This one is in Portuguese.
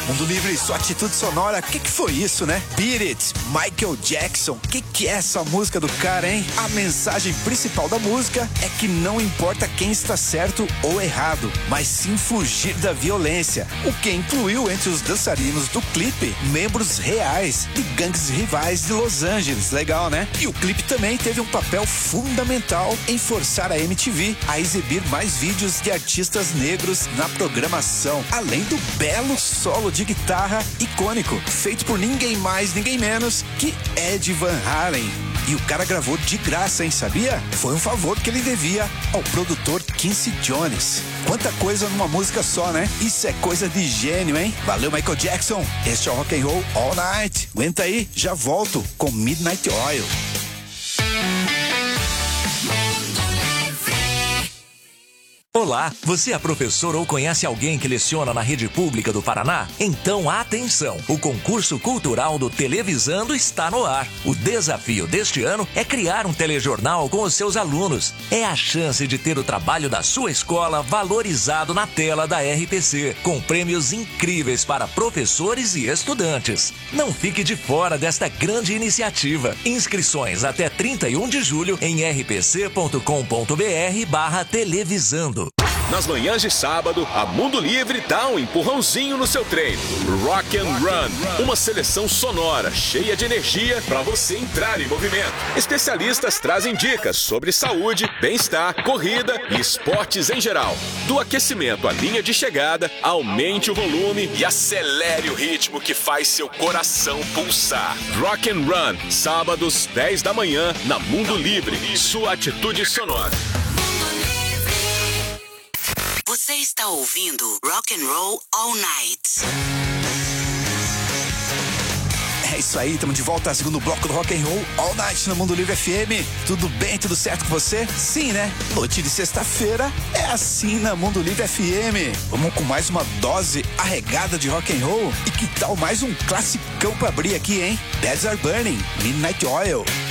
Mundo Livre, sua atitude sonora, que foi isso, né? Beat It, Michael Jackson, que é essa música do cara, hein? A mensagem principal da música é que não importa quem está certo ou errado, mas sim fugir da violência, o que incluiu entre os dançarinos do clipe membros reais de gangues rivais de Los Angeles. Legal, né? E o clipe também teve um papel fundamental em forçar a MTV a exibir mais vídeos de artistas negros na programação, além do belo solo de guitarra icônico, feito por ninguém mais, ninguém menos que Ed Van Halen. E o cara gravou de graça, hein, sabia? Foi um favor que ele devia ao produtor Quincy Jones. Quanta coisa numa música só, né? Isso é coisa de gênio, hein? Valeu, Michael Jackson. Este é o Rock and Roll All Night. Aguenta aí, já volto com Midnight Oil. Olá, você é professor ou conhece alguém que leciona na rede pública do Paraná? Então atenção, o concurso cultural do Televisando está no ar. O desafio deste ano é criar um telejornal com os seus alunos. É a chance de ter o trabalho da sua escola valorizado na tela da RPC, com prêmios incríveis para professores e estudantes. Não fique de fora desta grande iniciativa. Inscrições até 31 de julho em rpc.com.br/televisando. Nas manhãs de sábado, a Mundo Livre dá um empurrãozinho no seu treino. Rock and Run, uma seleção sonora cheia de energia para você entrar em movimento. Especialistas trazem dicas sobre saúde, bem-estar, corrida e esportes em geral. Do aquecimento à linha de chegada, aumente o volume e acelere o ritmo que faz seu coração pulsar. Rock and Run, sábados 10 da manhã na Mundo Livre. Sua atitude sonora. Você está ouvindo Rock and Roll All Night. É isso aí, estamos de volta ao segundo bloco do Rock and Roll All Night no Mundo Livre FM. Tudo bem, tudo certo com você? Sim, né? Noite de sexta-feira é assim na Mundo Livre FM. Vamos com mais uma dose arregada de rock and roll. E que tal mais um classicão pra abrir aqui, hein? Beds Are Burning, Midnight Oil.